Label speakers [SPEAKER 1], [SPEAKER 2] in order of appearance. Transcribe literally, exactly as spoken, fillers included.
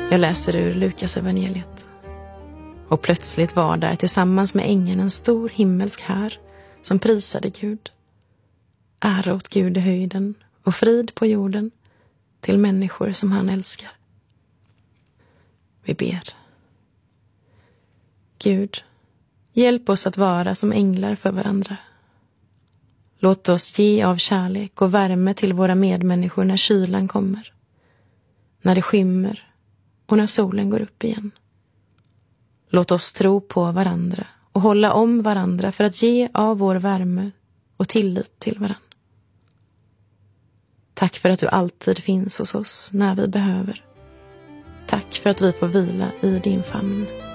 [SPEAKER 1] Jag läser ur Lukas evangeliet. Och plötsligt var där tillsammans med ängeln en stor himmelsk här som prisade Gud. Ära åt Gud i höjden och frid på jorden till människor som han älskar. Vi ber. Gud, hjälp oss att vara som änglar för varandra. Låt oss ge av kärlek och värme till våra medmänniskor när kylan kommer, när det skymmer och när solen går upp igen. Låt oss tro på varandra och hålla om varandra för att ge av vår värme och tillit till varandra. Tack för att du alltid finns hos oss när vi behöver. Tack för att vi får vila i din famn.